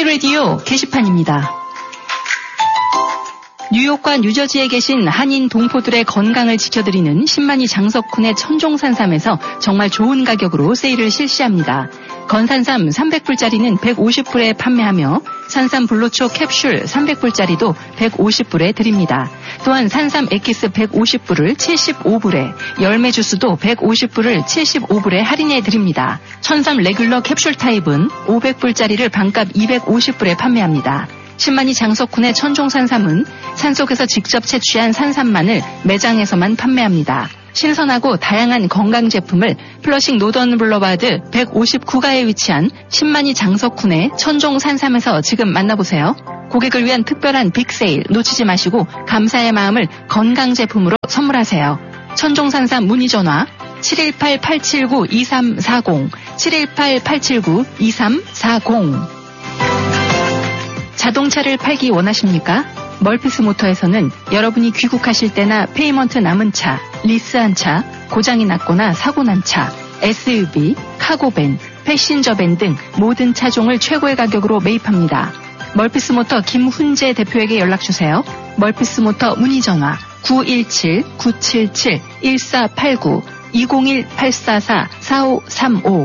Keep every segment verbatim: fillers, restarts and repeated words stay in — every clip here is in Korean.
K-라디오 게시판입니다. 뉴욕과 뉴저지에 계신 한인 동포들의 건강을 지켜드리는 신만이 장석훈의 천종산삼에서 정말 좋은 가격으로 세일을 실시합니다. 건산삼 삼백 불짜리는 백오십 불에 판매하며 산삼 블루초 캡슐 삼백 불짜리도 백오십 불에 드립니다. 또한 산삼 엑기스 백오십 불을 칠십오 불에, 열매 주스도 백오십 불을 칠십오 불에 할인해 드립니다. 천삼 레귤러 캡슐 타입은 오백 불짜리를 반값 이백오십 불에 판매합니다. 신만이 장석훈의 천종산삼은 산속에서 직접 채취한 산삼만을 매장에서만 판매합니다. 신선하고 다양한 건강 제품을 플러싱 노던 블러바드 백오십구 가에 위치한 신만이 장석훈의 천종산삼에서 지금 만나보세요. 고객을 위한 특별한 빅세일 놓치지 마시고 감사의 마음을 건강 제품으로 선물하세요. 천종산삼 문의 전화 칠일팔 팔칠구 이삼사공 칠일팔 팔칠구 이삼사공. 자동차를 팔기 원하십니까? 멀피스 모터에서는 여러분이 귀국하실 때나 페이먼트 남은 차, 리스한 차, 고장이 났거나 사고 난 차, 에스유브이, 카고밴, 패신저밴 등 모든 차종을 최고의 가격으로 매입합니다. 멀피스 모터 김훈재 대표에게 연락주세요. 멀피스 모터 문의 전화 구일칠 구칠칠 일사팔구 이공일 팔사사 사오삼오.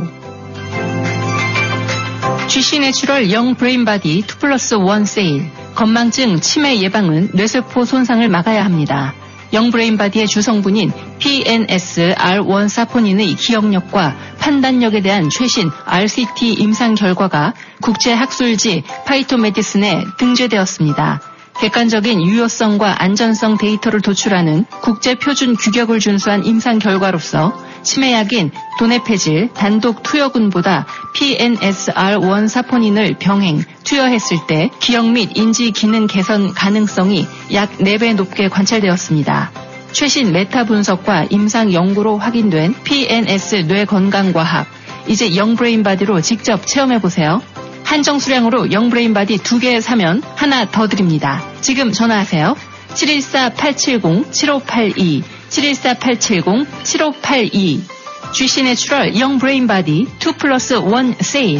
지씨 내추럴 영 브레인바디 투 플러스 원 세일. 건망증, 치매 예방은 뇌세포 손상을 막아야 합니다. 영 브레인바디의 주성분인 피엔에스 알 원 사포닌의 기억력과 판단력에 대한 최신 알씨티 임상 결과가 국제학술지 파이토메디슨에 등재되었습니다. 객관적인 유효성과 안전성 데이터를 도출하는 국제표준 규격을 준수한 임상 결과로서 치매약인 도네페질 단독 투여군보다 피엔에스 알 원 사포닌을 병행, 투여했을 때 기억 및 인지 기능 개선 가능성이 약 네 배 높게 관찰되었습니다. 최신 메타 분석과 임상 연구로 확인된 피엔에스 뇌 건강과학. 이제 영브레인바디로 직접 체험해보세요. 한정 수량으로 영브레인바디 두 개 사면 하나 더 드립니다. 지금 전화하세요. 칠일사 팔칠공 칠오팔이 칠일사 팔칠공 칠오팔이. 지씨 내추럴 영브레인바디 투 플러스 원 세일.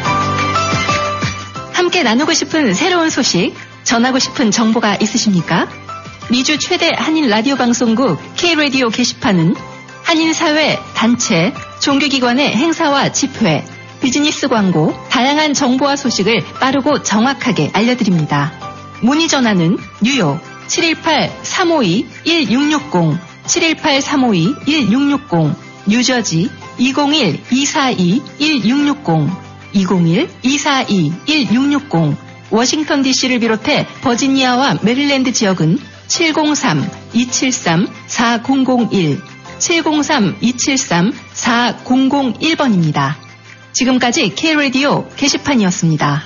함께 나누고 싶은 새로운 소식, 전하고 싶은 정보가 있으십니까? 미주 최대 한인 라디오 방송국 K-라디오 게시판은 한인사회, 단체, 종교기관의 행사와 집회, 비즈니스 광고, 다양한 정보와 소식을 빠르고 정확하게 알려드립니다. 문의 전화는 뉴욕 칠일팔 삼오이 일육육공 칠일팔 삼오이 일육육공, 뉴저지 이공일 이사이 일육육공 이공일 이사이 일육육공, 워싱턴 디씨를 비롯해 버지니아와 메릴랜드 지역은 칠공삼 이칠삼 사공공일 칠공삼 이칠삼 사공공일 번입니다. 지금까지 K-라디오 게시판이었습니다.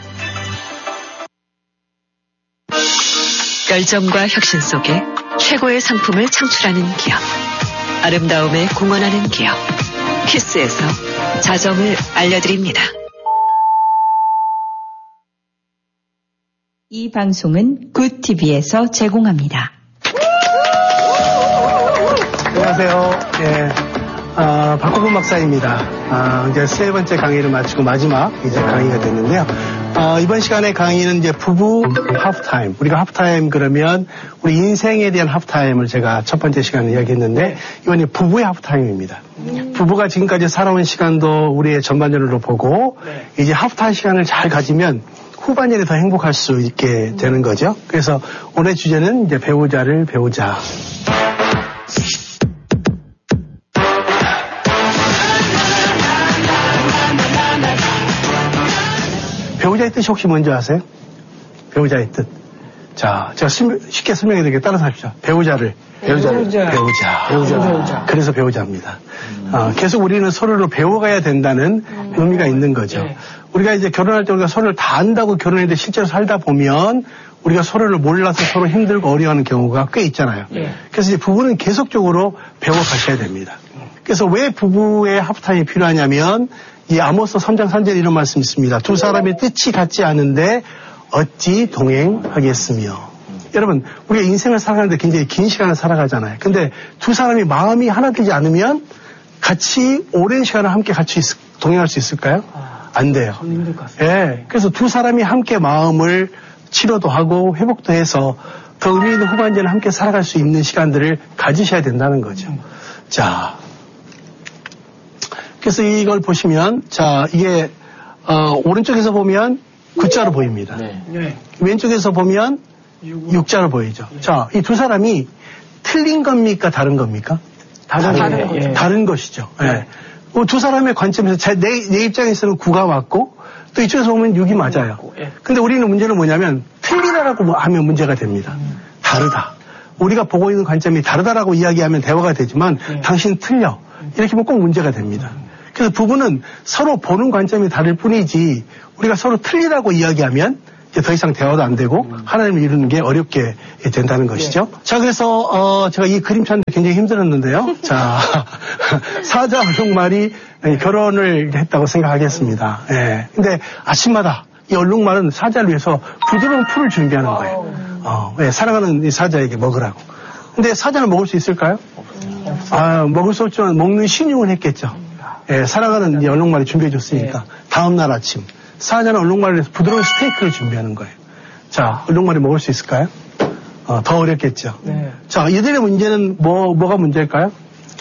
열정과 혁신 속에 최고의 상품을 창출하는 기업. 아름다움에 공헌하는 기업. 키스에서 자정을 알려드립니다. 이 방송은 굿티비에서 제공합니다. 안녕하세요. 예. 아, 박호근 박사입니다. 아, 이제 세 번째 강의를 마치고 마지막 이제 강의가 됐는데요. 아, 이번 시간에 강의는 이제 부부 하프타임. 우리가 하프타임 그러면 우리 인생에 대한 하프타임을 제가 첫 번째 시간에 이야기했는데 이번에 부부의 하프타임입니다. 음. 부부가 지금까지 살아온 시간도 우리의 전반전으로 보고 네. 이제 하프타임 시간을 잘 가지면 후반전에 더 행복할 수 있게 되는 거죠. 그래서 오늘 주제는 이제 배우자를 배우자. 배우자의 뜻이 혹시 뭔지 아세요? 배우자의 뜻. 자, 제가 쉽게 설명해 드릴게요. 따라서 합시다. 배우자를. 배우자를. 배우자. 배우자. 배우자. 배우자. 그래서 배우자입니다. 음. 어, 계속 우리는 서로를 배워가야 된다는 음. 의미가 있는 거죠. 네. 우리가 이제 결혼할 때 우리가 서로를 다 안다고 결혼했는데 실제로 살다 보면 우리가 서로를 몰라서 서로 힘들고 어려워하는 경우가 꽤 있잖아요. 네. 그래서 이제 부부는 계속적으로 배워가셔야 됩니다. 그래서 왜 부부의 하프타임이 필요하냐면 이 아모스 삼 장 삼 절 이런 말씀이 있습니다. 두 사람의 뜻이 같지 않은데 어찌 동행하겠으며. 여러분, 우리가 인생을 살아가는데 굉장히 긴 시간을 살아가잖아요. 근데 두 사람이 마음이 하나 되지 않으면 같이 오랜 시간을 함께 같이 동행할 수 있을까요? 안 돼요. 힘들 것 같습니다. 예. 그래서 두 사람이 함께 마음을 치료도 하고 회복도 해서 더 의미 있는 후반전을 함께 살아갈 수 있는 시간들을 가지셔야 된다는 거죠. 음. 자. 그래서 이걸 보시면, 자, 이게, 어, 오른쪽에서 보면 구자로 보입니다. 네. 네. 왼쪽에서 보면 육자로 보이죠. 네. 자, 이 두 사람이 틀린 겁니까? 다른 겁니까? 다른, 다른, 거, 예. 다른 것이죠. 네. 예. 네. 두 사람의 관점에서 제, 내, 내 입장에서는 구가 맞고 또 이쪽에서 보면 육이 맞아요. 예. 근데 우리는 문제는 뭐냐면 틀리다라고 하면 문제가 됩니다. 음. 다르다. 우리가 보고 있는 관점이 다르다라고 이야기하면 대화가 되지만 예. 당신 틀려. 이렇게 하면 꼭 문제가 됩니다. 음. 그래서 부부는 서로 보는 관점이 다를 뿐이지 우리가 서로 틀리다고 이야기하면 이제 더 이상 대화도 안 되고 음. 하나님을 이루는 게 어렵게 된다는 것이죠. 네. 자, 그래서 어, 제가 이 그림 찾는데 굉장히 힘들었는데요. 자, 사자 얼룩말이 결혼을 했다고 생각하겠습니다. 예. 근데 아침마다 이 얼룩말은 사자를 위해서 부드러운 풀을 준비하는 거예요. 어, 예, 사랑하는 이 사자에게 먹으라고. 근데 사자는 먹을 수 있을까요? 아, 먹을 수 없지만 먹는 신용을 했겠죠. 예, 사랑하는 이 얼룩말이 준비해줬으니까 다음 날 아침 사자는 얼룩말을 해서 부드러운 스테이크를 준비하는 거예요. 자, 얼룩말이 먹을 수 있을까요? 어, 더 어렵겠죠. 네. 자, 이들의 문제는 뭐, 뭐가 문제일까요?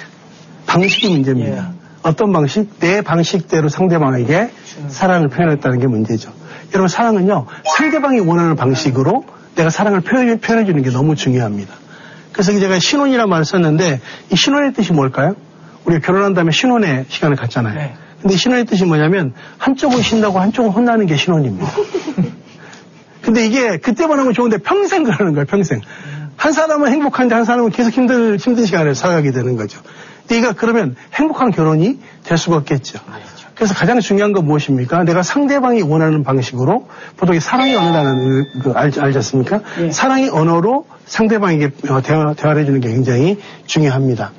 방식이 문제입니다. 예. 어떤 방식? 내 방식대로 상대방에게 음. 사랑을 표현했다는 게 문제죠. 여러분, 사랑은요, 상대방이 원하는 방식으로 내가 사랑을 표현, 표현해주는 게 너무 중요합니다. 그래서 제가 신혼이라는 말을 썼는데, 이 신혼의 뜻이 뭘까요? 우리가 결혼한 다음에 신혼의 시간을 갖잖아요. 네. 근데 신혼의 뜻이 뭐냐면 한쪽은 신나고 한쪽은 혼나는 게 신혼입니다. 근데 이게 그때만 하면 좋은데 평생 그러는 거예요. 평생. 한 사람은 행복한데 한 사람은 계속 힘든 힘든 시간을 살아가게 되는 거죠. 근데 이가 그러면 행복한 결혼이 될 수가 없겠죠. 그래서 가장 중요한 건 무엇입니까? 내가 상대방이 원하는 방식으로 보통 이 사랑의 언어라는 그 알, 알지 않습니까? 네. 사랑의 언어로 상대방에게 대화, 대화를 해주는 게 굉장히 중요합니다.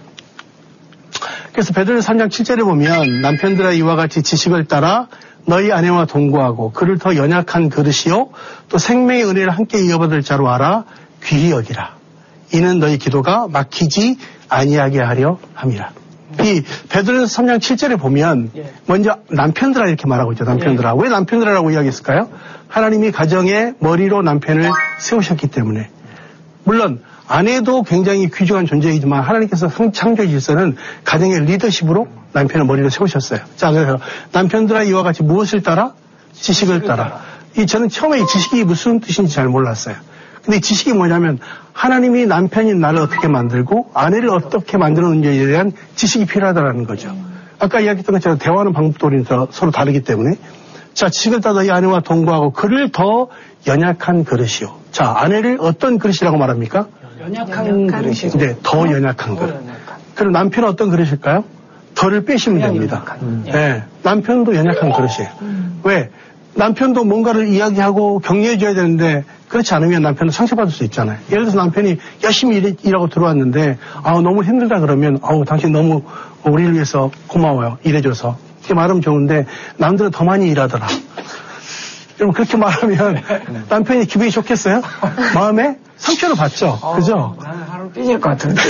그래서 베드로전서 삼 장 칠 절에 보면 남편들아 이와 같이 지식을 따라 너희 아내와 동거하고 그를 더 연약한 그릇이요 또 생명의 은혜를 함께 이어받을 자로 알아 귀히 여기라. 이는 너희 기도가 막히지 아니하게 하려 함이라. 이 베드로전서 삼 장 칠 절에 보면 먼저 남편들아 이렇게 말하고 있죠. 남편들아. 왜 남편들아라고 이야기했을까요? 하나님이 가정의 머리로 남편을 세우셨기 때문에. 물론 아내도 굉장히 귀중한 존재이지만 하나님께서 창조 질서는 가정의 리더십으로 남편의 머리를 세우셨어요. 자, 그래서 남편들아 이와 같이 무엇을 따라? 지식을 따라. 이 저는 처음에 이 지식이 무슨 뜻인지 잘 몰랐어요. 근데 이 지식이 뭐냐면 하나님이 남편인 나를 어떻게 만들고 아내를 어떻게 만들었는지에 대한 지식이 필요하다는 거죠. 아까 이야기했던 것처럼 대화하는 방법도 우리는 서로 다르기 때문에 자, 지식을 따라 이 아내와 동거하고 그를 더 연약한 그릇이요. 자, 아내를 어떤 그릇이라고 말합니까? 연약한 그릇이요. 네, 더 연약한 그릇. 그럼 남편은 어떤 그릇일까요? 덜을 빼시면 됩니다. 네, 남편도 연약한 그릇이에요. 음. 왜? 남편도 뭔가를 이야기하고 격려해줘야 되는데 그렇지 않으면 남편은 상처받을 수 있잖아요. 예를 들어서 남편이 열심히 일, 일하고 들어왔는데 아 너무 힘들다 그러면 아우 당신 너무 우리를 위해서 고마워요. 일해줘서. 이렇게 말하면 좋은데 남들은 더 많이 일하더라. 여러분 그렇게 말하면 남편이 기분이 좋겠어요? 마음에 상처를 받죠. 어, 그죠? 나는 하루 삐질 것 같은데.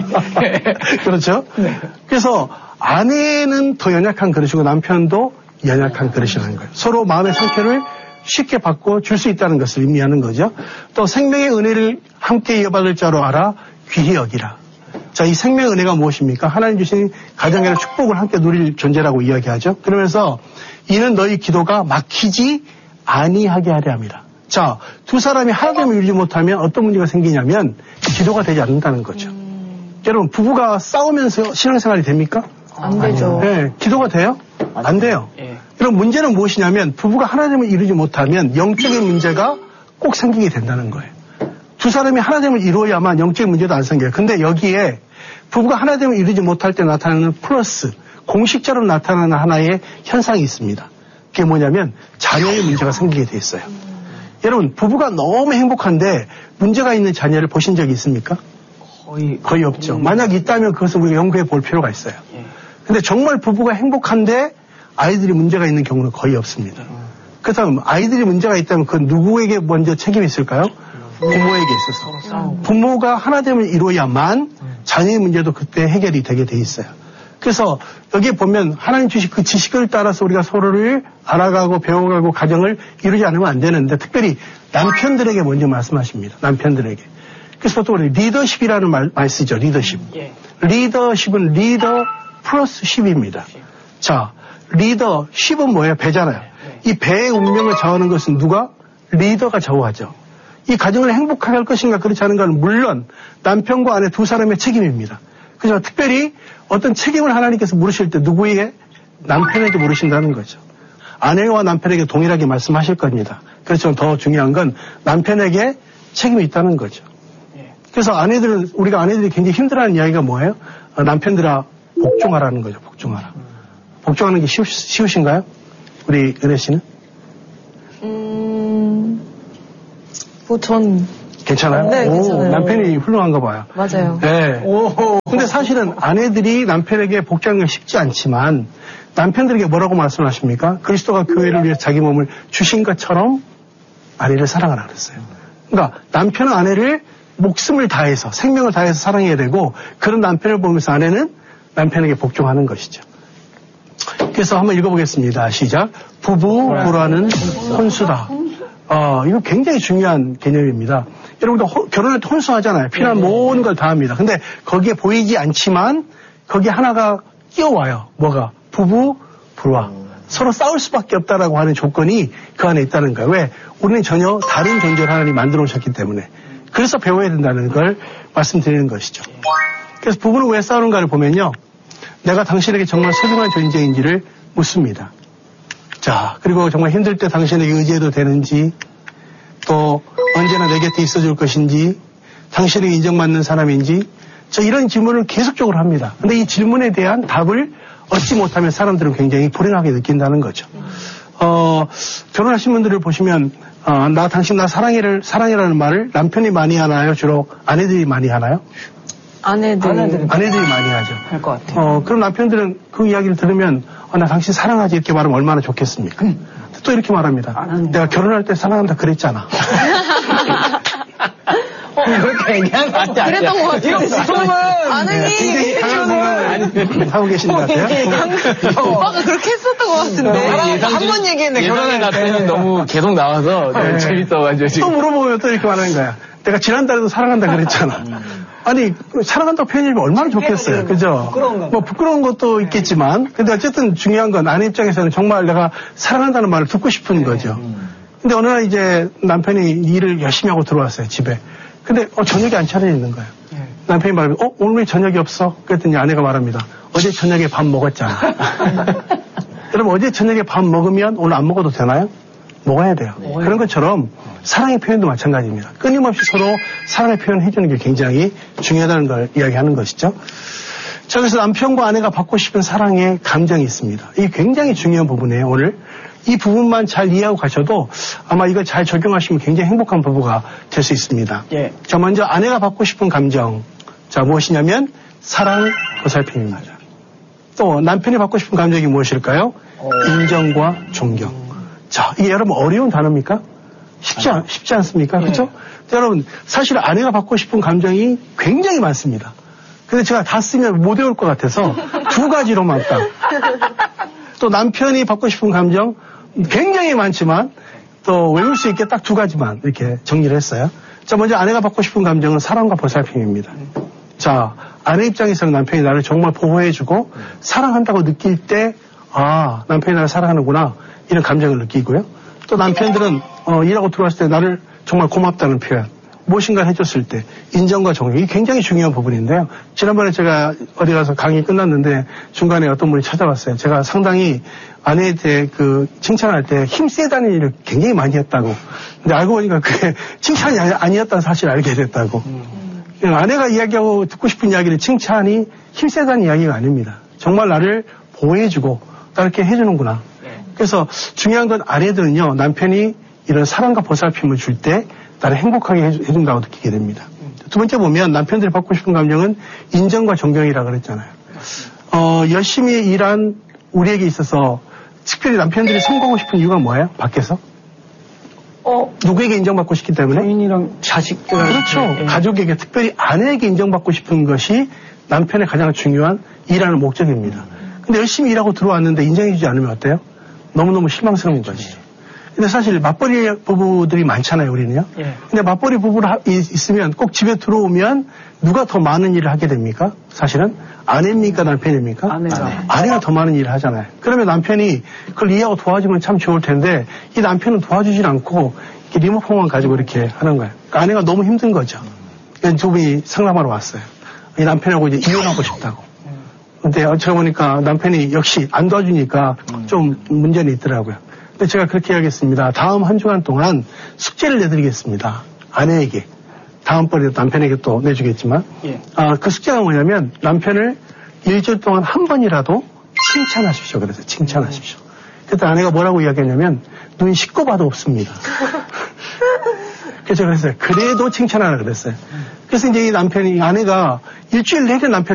그렇죠? 네. 그래서 아내는 더 연약한 그릇이고 남편도 연약한 그릇이라는 거예요. 서로 마음의 상처를 쉽게 받고 줄 수 있다는 것을 의미하는 거죠. 또 생명의 은혜를 함께 이어받을 자로 알아 귀히 여기라. 자, 이 생명의 은혜가 무엇입니까? 하나님 주신 가정의 축복을 함께 누릴 존재라고 이야기하죠. 그러면서 이는 너희 기도가 막히지 아니하게 하려 함이라. 자, 두 사람이 하나됨을 이루지 못하면 어떤 문제가 생기냐면 기도가 되지 않는다는 거죠. 음... 여러분 부부가 싸우면서 신앙생활이 됩니까? 안 되죠. 네, 기도가 돼요? 안, 안 돼요. 예. 그럼 문제는 무엇이냐면 부부가 하나됨을 이루지 못하면 영적인 문제가 꼭 생기게 된다는 거예요. 두 사람이 하나됨을 이루어야만 영적인 문제도 안 생겨요. 근데 여기에 부부가 하나됨을 이루지 못할 때 나타나는 플러스 공식적으로 나타나는 하나의 현상이 있습니다. 그게 뭐냐면 자녀의 문제가 생기게 돼 있어요. 음. 여러분 부부가 너무 행복한데 문제가 있는 자녀를 보신 적이 있습니까? 거의 거의 없죠. 음. 만약 있다면 그것을 우리가 연구해 볼 필요가 있어요. 예. 근데 정말 부부가 행복한데 아이들이 문제가 있는 경우는 거의 없습니다. 음. 그렇다면 아이들이 문제가 있다면 그 누구에게 먼저 책임이 있을까요? 부모에게 있어서. 부모가 하나됨을 이루어야만 자녀의 문제도 그때 해결이 되게 돼 있어요. 그래서 여기에 보면 하나님 주신 그 지식을 따라서 우리가 서로를 알아가고 배워가고 가정을 이루지 않으면 안 되는데 특별히 남편들에게 먼저 말씀하십니다. 남편들에게. 그래서 보통 우리 리더십이라는 말, 말 쓰죠. 리더십. 예. 리더십은 리더 플러스 십입니다. 자, 리더십은 뭐예요? 배잖아요. 이 배의 운명을 좌우하는 것은 누가? 리더가 좌우하죠. 이 가정을 행복하게 할 것인가 그렇지 않은가는 물론 남편과 아내 두 사람의 책임입니다. 그래서 특별히 어떤 책임을 하나님께서 물으실 때 누구에게? 남편에게 물으신다는 거죠. 아내와 남편에게 동일하게 말씀하실 겁니다. 그래서 더 중요한 건 남편에게 책임이 있다는 거죠. 그래서 아내들은, 우리가 아내들이 굉장히 힘들어하는 이야기가 뭐예요? 어, 남편들아, 복종하라는 거죠. 복종하라. 복종하는 게 쉬우, 쉬우신가요? 우리 은혜 씨는? 음, 뭐 전. 괜찮아요? 네, 오, 괜찮아요. 남편이 훌륭한가 봐요. 맞아요. 네. 오. 근데 사실은 아내들이 남편에게 복종하는 게 쉽지 않지만 남편들에게 뭐라고 말씀하십니까? 그리스도가 교회를 위해 자기 몸을 주신 것처럼 아내를 사랑하라 그랬어요. 그러니까 남편은 아내를 목숨을 다해서 생명을 다해서 사랑해야 되고 그런 남편을 보면서 아내는 남편에게 복종하는 것이죠. 그래서 한번 읽어보겠습니다. 시작. 부부 불화는 혼수다. 어, 이거 굉장히 중요한 개념입니다. 여러분도 호, 결혼할 때 혼수하잖아요. 필요한 모든 걸 다 합니다. 근데 거기에 보이지 않지만 거기에 하나가 끼어와요. 뭐가? 부부 불화. 서로 싸울 수밖에 없다라고 하는 조건이 그 안에 있다는 거예요. 왜? 우리는 전혀 다른 존재를 하나님이 만들어 오셨기 때문에. 그래서 배워야 된다는 걸 말씀드리는 것이죠. 그래서 부부는 왜 싸우는가를 보면요. 내가 당신에게 정말 소중한 존재인지를 묻습니다. 자, 그리고 정말 힘들 때 당신에게 의지해도 되는지, 또 언제나 내 곁에 있어줄 것인지, 당신에게 인정받는 사람인지, 저 이런 질문을 계속적으로 합니다. 근데 이 질문에 대한 답을 얻지 못하면 사람들은 굉장히 불행하게 느낀다는 거죠. 어, 결혼하신 분들을 보시면, 어, 나 당신 나 사랑해를, 사랑해라는 말을 남편이 많이 하나요? 주로 아내들이 많이 하나요? 아내들. 아내들이 아내들이 많이 하죠. 할 것 같아요. 어, 그럼 남편들은 그 이야기를 들으면, 어, 나 당신 사랑하지 이렇게 말하면 얼마나 좋겠습니까? 음. 또 이렇게 말합니다. 안 내가 결혼할 때 사랑한다 그랬잖아. 어, 그렇게 얘기한 거 같아. 그랬던 것 같아요. 지금은 아내님. 굉장히 강한 생각을 하고 계신 것 같아요. 오빠가 그렇게 했었던 것 같은데. 한 번 얘기했네, 예전에 결혼할 때. 나때는 너무 계속 나와서 너무 네. 재밌어가지고 또 지금. 물어보면 또 이렇게 말하는 거야. 내가 지난달에도 사랑한다 그랬잖아. 아니, 사랑한다고 표현해주면 얼마나 좋겠어요. 그죠? 부끄러운 건 뭐 부끄러운 것도 있겠지만, 근데 어쨌든 중요한 건 아내 입장에서는 정말 내가 사랑한다는 말을 듣고 싶은 거죠. 근데 어느 날 이제 남편이 일을 열심히 하고 들어왔어요, 집에. 근데 어, 저녁이 안 차려 있는 거예요. 남편이 말하면, 어, 오늘 왜 저녁이 없어? 그랬더니 아내가 말합니다. 어제 저녁에 밥 먹었잖아. 여러분, 어제 저녁에 밥 먹으면 오늘 안 먹어도 되나요? 먹어야 돼요. 네. 그런 것처럼 사랑의 표현도 마찬가지입니다. 끊임없이 서로 사랑의 표현을 해주는 게 굉장히 중요하다는 걸 이야기하는 것이죠. 자, 그래서 남편과 아내가 받고 싶은 사랑의 감정이 있습니다. 이게 굉장히 중요한 부분이에요, 오늘. 이 부분만 잘 이해하고 가셔도 아마 이걸 잘 적용하시면 굉장히 행복한 부부가 될 수 있습니다. 예. 자, 먼저 아내가 받고 싶은 감정. 자, 무엇이냐면 사랑, 보살핌입니다. 또 남편이 받고 싶은 감정이 무엇일까요? 어... 인정과 존경. 자, 이게 여러분 어려운 단어입니까? 쉽지, 않, 쉽지 않습니까? 네. 그렇죠? 여러분, 사실 아내가 받고 싶은 감정이 굉장히 많습니다. 근데 제가 다 쓰면 못 외울 것 같아서 두 가지로만 딱. 또 남편이 받고 싶은 감정 굉장히 많지만 또 외울 수 있게 딱 두 가지만 이렇게 정리를 했어요. 자, 먼저 아내가 받고 싶은 감정은 사랑과 보살핌입니다. 자, 아내 입장에서는 남편이 나를 정말 보호해주고 사랑한다고 느낄 때, 아, 남편이 나를 사랑하는구나. 이런 감정을 느끼고요. 또 남편들은 어, 일하고 들어왔을 때 나를 정말 고맙다는 표현, 무엇인가 해줬을 때 인정과 존경, 이게 굉장히 중요한 부분인데요. 지난번에 제가 어디 가서 강의 끝났는데 중간에 어떤 분이 찾아왔어요. 제가 상당히 아내에 대해 그 칭찬할 때 힘세다는 일을 굉장히 많이 했다고. 근데 알고 보니까 그게 칭찬이 아니, 아니었다는 사실을 알게 됐다고. 음. 아내가 이야기하고 듣고 싶은 이야기는 칭찬이 힘세다는 이야기가 아닙니다. 정말 나를 보호해주고 나 이렇게 해주는구나. 그래서 중요한 건 아내들은요, 남편이 이런 사랑과 보살핌을 줄 때 나를 행복하게 해준다고 느끼게 됩니다. 두 번째 보면 남편들이 받고 싶은 감정은 인정과 존경이라고 그랬잖아요. 어, 열심히 일한 우리에게 있어서 특별히 남편들이 성공하고 싶은 이유가 뭐예요? 밖에서? 어, 누구에게 인정받고 싶기 때문에? 부인이랑 자식, 그렇죠. 네. 가족에게, 특별히 아내에게 인정받고 싶은 것이 남편의 가장 중요한 일하는 목적입니다. 근데 열심히 일하고 들어왔는데 인정해주지 않으면 어때요? 너무너무 실망스러운 거지. 근데 사실 맞벌이 부부들이 많잖아요, 우리는요. 예. 근데 맞벌이 부부가 있으면 꼭 집에 들어오면 누가 더 많은 일을 하게 됩니까? 사실은 아내입니까, 남편입니까? 아내가. 아내가 더 많은 일을 하잖아요. 그러면 남편이 그걸 이해하고 도와주면 참 좋을 텐데 이 남편은 도와주질 않고 이렇게 리모컨만 가지고 이렇게 하는 거예요. 그러니까 아내가 너무 힘든 거죠. 두 분이 상담하러 왔어요. 이 남편하고 이제 이혼하고 싶다고. 근데 제가 보니까 남편이 역시 안 도와주니까 좀 문제는 있더라고요. 근데 제가 그렇게 해야겠습니다. 다음 한 주간 동안 숙제를 내드리겠습니다. 아내에게. 다음번에 남편에게 또 내주겠지만. 예. 아, 그 숙제가 뭐냐면 남편을 일주일 동안 한 번이라도 칭찬하십시오. 그래서 칭찬하십시오. 그때 아내가 뭐라고 이야기했냐면 눈 씻고 봐도 없습니다. 그래서 제가 그랬어요. 그래도 칭찬하라 그랬어요. 그래서 이제 이 남편이, 아내가 일주일 내내 남편을